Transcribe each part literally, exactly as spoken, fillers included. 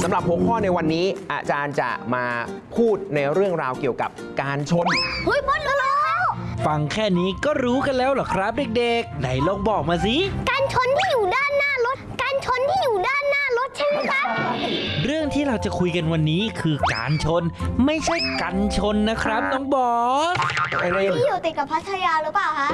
สำหรับหัวข้อในวันนี้อาจารย์จะมาพูดในเรื่องราวเกี่ยวกับการชนเฮ้ยพ้นแล้วฟังแค่นี้ก็รู้กันแล้วเหรอครับเด็กๆไหนลองบอกมาสิการชนที่อยู่ด้านหน้ารถการชนที่อยู่ด้านหน้ารถใช่ไหมครับเรื่องที่เราจะคุยกันวันนี้คือการชนไม่ใช่กันชนนะครับน้องบอสที่อยู่ติดกับพัทยาหรือเปล่าคะ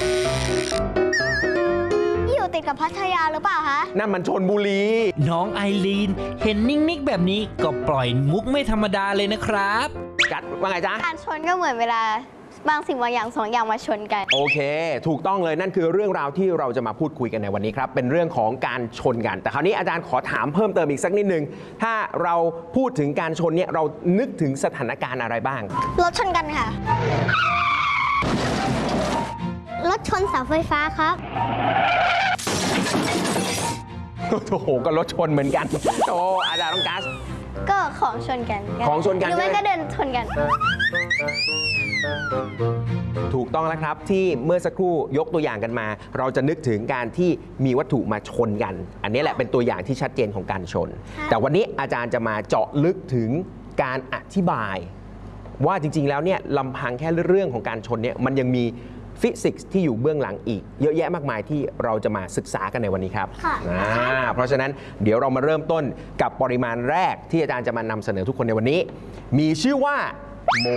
ที่อยู่ติดกับพัทยาหรือเปล่าคะนั่นมันชลบุรีน้องไอรีนเห็นนิ่งๆแบบนี้ก็ปล่อยมุกไม่ธรรมดาเลยนะครับกัดว่าไงจ๊ะการชนก็เหมือนเวลาบางสิ่งบางอย่างสองอย่างมาชนกันโอเคถูกต้องเลยนั่นคือเรื่องราวที่เราจะมาพูดคุยกันในวันนี้ครับเป็นเรื่องของการชนกันแต่คราวนี้อาจารย์ขอถามเพิ่มเติมอีกสักนิดนึงถ้าเราพูดถึงการชนเนี่ยเรานึกถึงสถานการณ์อะไรบ้างรถชนกันค่ะรถชนเสาไฟฟ้าครับโอ้โหก็รถชนเหมือนกันโอ้อาจารย์ต้องกัสก็ของชนกันของชนกันหรือไม่ก็เดินชนกันถูกต้องแล้วครับที่เมื่อสักครู่ยกตัวอย่างกันมาเราจะนึกถึงการที่มีวัตถุมาชนกันอันนี้แหละเป็นตัวอย่างที่ชัดเจนของการชนแต่วันนี้อาจารย์จะมาเจาะลึกถึงการอธิบายว่าจริงๆแล้วเนี่ยลำพังแค่เรื่องของการชนเนี่ยมันยังมีฟิสิกส์ที่อยู่เบื้องหลังอีกเยอะแยะมากมายที่เราจะมาศึกษากันในวันนี้ครับเพราะฉะนั้นเดี๋ยวเรามาเริ่มต้นกับปริมาณแรกที่อาจารย์จะมานำเสนอทุกคนในวันนี้มีชื่อว่าโม